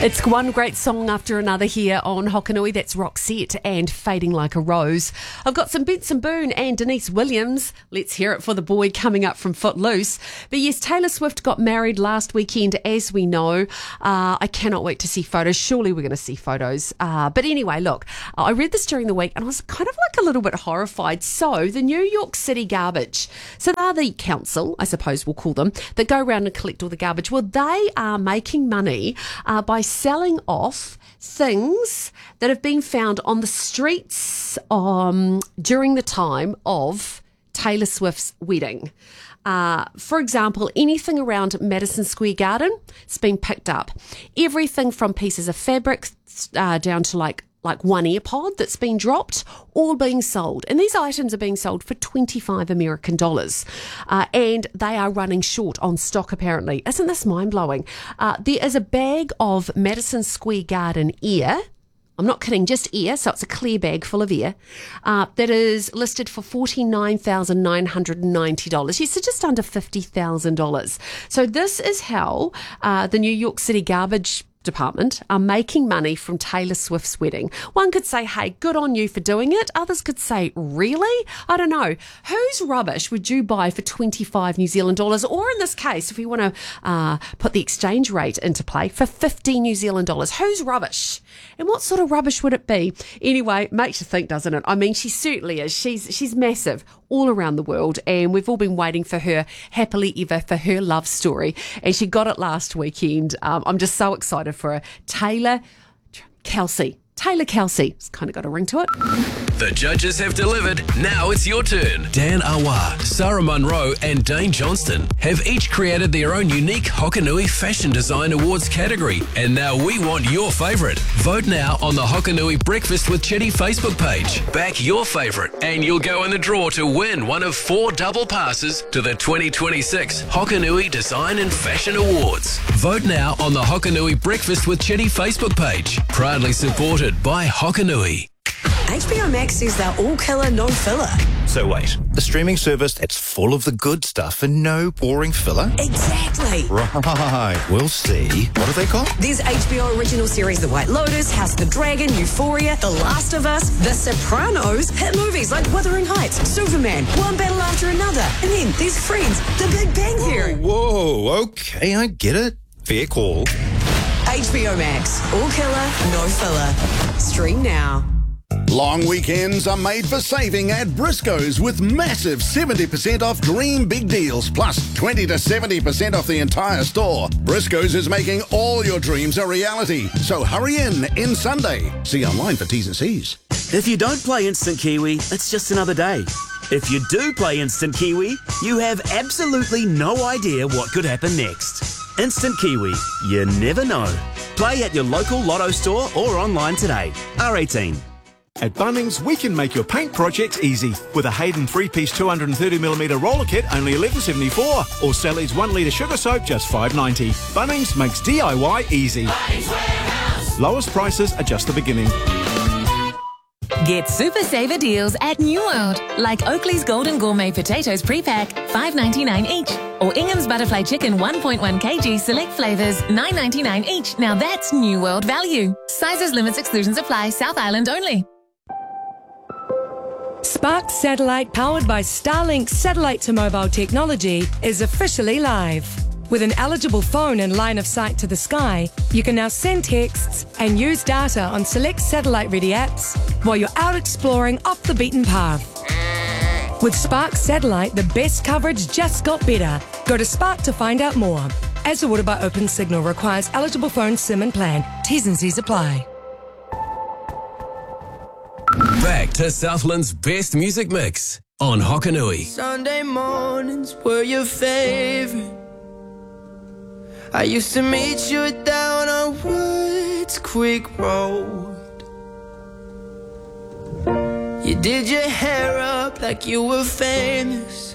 It's one great song after another here on Hokanui. That's Roxette and Fading Like a Rose. I've got some Benson Boone and Denise Williams. Let's hear it for the boy coming up from Footloose. But yes, Taylor Swift got married last weekend, as we know. I cannot wait to see photos. Surely we're going to see photos. But anyway, look, I read this during the week and I was kind of like a little bit horrified. So the New York City garbage, so they're the council, I suppose we'll call them, that go around and collect all the garbage. Well, they are making money by selling off things that have been found on the streets during the time of Taylor Swift's wedding. For example, anything around Madison Square Garden, it's been picked up. Everything from pieces of fabric down to like one AirPod that's been dropped, all being sold. And these items are being sold for $25 American. And they are running short on stock, apparently. Isn't this mind-blowing? There is a bag of Madison Square Garden air. I'm not kidding, just air, so it's a clear bag full of air, that is listed for $49,990. Yes, so just under $50,000. So this is how the New York City Garbage Department are making money from Taylor Swift's wedding. One could say, hey, good on you for doing it. Others could say, really? I don't know. Whose rubbish would you buy for 25 New Zealand dollars? Or in this case, if we want to put the exchange rate into play, for 50 New Zealand dollars. Whose rubbish? And what sort of rubbish would it be? Anyway, makes you think, doesn't it? I mean, she certainly is. She's massive all around the world, and we've all been waiting for her happily ever for her love story, and she got it last weekend. I'm just so excited for her. Taylor Kelsey. It's kind of got a ring to it. The judges have delivered. Now it's your turn. Dan Awa, Sarah Munro and Dane Johnston have each created their own unique Hokanui Fashion Design Awards category. And now we want your favourite. Vote now on the Hokanui Breakfast with Chitty Facebook page. Back your favourite and you'll go in the draw to win one of 4 double passes to the 2026 Hokanui Design and Fashion Awards. Vote now on the Hokanui Breakfast with Chitty Facebook page. Proudly supported by Hokanui. HBO Max says they're all killer, no filler. So wait, a streaming service that's full of the good stuff and no boring filler? Exactly. Right, we'll see. What are they called? There's HBO original series The White Lotus, House of the Dragon, Euphoria, The Last of Us, The Sopranos, hit movies like Wuthering Heights, Superman, one battle after another, and then there's Friends, The Big Bang Theory. Whoa, okay, I get it. Fair call. HBO Max, all killer, no filler. Stream now. Long weekends are made for saving at Briscoe's with massive 70% off dream big deals plus 20 to 70% off the entire store. Briscoe's is making all your dreams a reality. So hurry in Sunday. See online for T's and C's. If you don't play Instant Kiwi, it's just another day. If you do play Instant Kiwi, you have absolutely no idea what could happen next. Instant Kiwi, you never know. Play at your local Lotto store or online today. R18. At Bunnings, we can make your paint projects easy. With a Hayden 3-piece 230mm roller kit, only $11.74. Or Sally's 1-litre sugar soap, just $5.90. Bunnings makes DIY easy. Bunnings Warehouse. Lowest prices are just the beginning. Get super saver deals at New World, like Oakley's Golden Gourmet Potatoes Pre-Pack, $5.99 each, or Ingham's Butterfly Chicken 1.1 kg select flavours, $9.99 each. Now that's New World value. Sizes, limits, exclusions apply. South Island only. Spark Satellite, powered by Starlink satellite to mobile technology, is officially live. With an eligible phone and line of sight to the sky, you can now send texts and use data on select satellite-ready apps while you're out exploring off the beaten path. With Spark Satellite, the best coverage just got better. Go to Spark to find out more. As awarded by Open Signal, requires eligible phone SIM and plan. T's and C's apply. Back to Southland's best music mix on Hokanui. Sunday mornings were your favorite. I used to meet you down on Woods Creek Road. You did your hair up like you were famous.